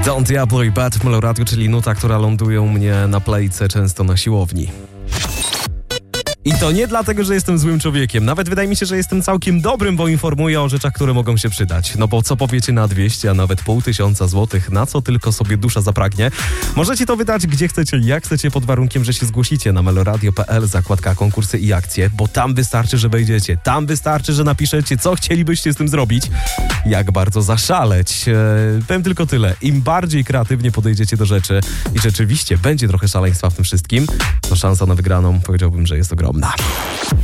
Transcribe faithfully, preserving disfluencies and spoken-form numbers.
Don't Diablo i Bad w Meloradiu, czyli nuta, która ląduje u mnie na playce często na siłowni. I to nie dlatego, że jestem złym człowiekiem. Nawet wydaje mi się, że jestem całkiem dobrym, bo informuję o rzeczach, które mogą się przydać. No bo co powiecie na dwieście, a nawet pół tysiąca złotych, na co tylko sobie dusza zapragnie. Możecie to wydać gdzie chcecie, jak chcecie, pod warunkiem, że się zgłosicie na meloradio kropka p l, zakładka konkursy i akcje, bo tam wystarczy, że wejdziecie. Tam wystarczy, że napiszecie, co chcielibyście z tym zrobić. Jak bardzo zaszaleć. Eee, powiem tylko tyle. Im bardziej kreatywnie podejdziecie do rzeczy i rzeczywiście będzie trochę szaleństwa w tym wszystkim, to szansa na wygraną, powiedziałbym, że jest ogromna.